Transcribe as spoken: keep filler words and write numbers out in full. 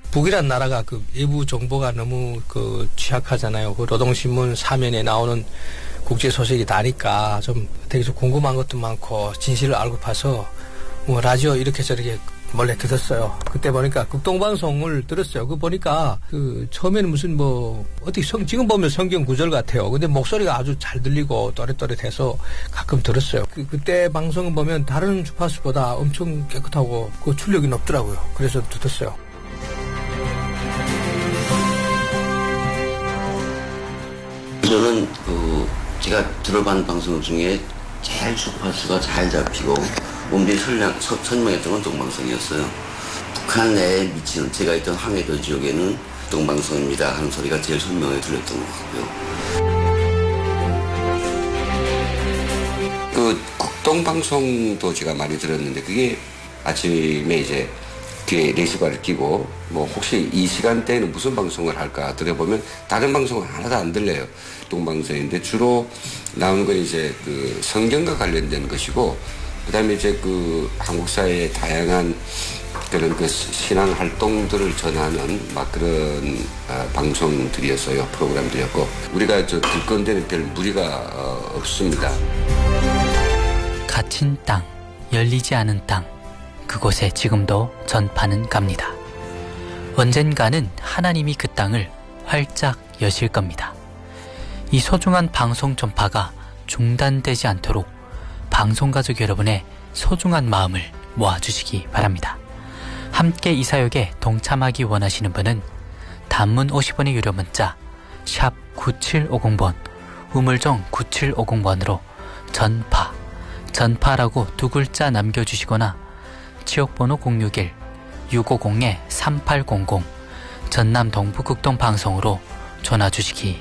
북이란 나라가 그 외부 정보가 너무 그 취약하잖아요. 그 노동신문 사면에 나오는 국제 소식이 다니까 좀 되게 좀 궁금한 것도 많고 진실을 알고 파서 뭐 라디오 이렇게 저렇게 몰래 들었어요. 그때 보니까 극동방송을 들었어요. 그 보니까 그 처음에는 무슨 뭐 어떻게 성 지금 보면 성경 구절 같아요. 근데 목소리가 아주 잘 들리고 또렷또렷해서 가끔 들었어요. 그 그때 방송을 보면 다른 주파수보다 엄청 깨끗하고 그 출력이 높더라고요. 그래서 듣었어요. 저는 그 제가 들어본 방송 중에 제일 주파수가 잘 잡히고 몸들이 설명했던 건 동방송이었어요. 북한 내에 미치는 제가 있던 황해도 지역에는 동방송입니다 하는 소리가 제일 선명하게 들렸던 것 같고요. 그 국동방송도 제가 많이 들었는데 그게 아침에 이제 귀에 레시바를 끼고 뭐 혹시 이 시간대에는 무슨 방송을 할까 들어보면 다른 방송은 하나도 안 들려요. 동방송인데 주로 나오는 건 이제 그 성경과 관련된 것이고 그다음에 이제 그 한국 사회의 다양한 그런 그 신앙 활동들을 전하는 막 그런 어, 방송들이었어요. 프로그램들이었고 우리가 저 들 건데는 별 무리가 어, 없습니다. 갇힌 땅, 열리지 않은 땅, 그곳에 지금도 전파는 갑니다. 언젠가는 하나님이 그 땅을 활짝 여실 겁니다. 이 소중한 방송 전파가 중단되지 않도록 방송가족 여러분의 소중한 마음을 모아주시기 바랍니다. 함께 이 사역에 동참하기 원하시는 분은 단문 오십 원의 유료 문자 샵 구칠오공 번 우물정 구칠오공 번으로 전파, 전파라고 두 글자 남겨주시거나 지역번호 공육일 육오공 삼팔공공 전남 동부극동방송으로 전화주시기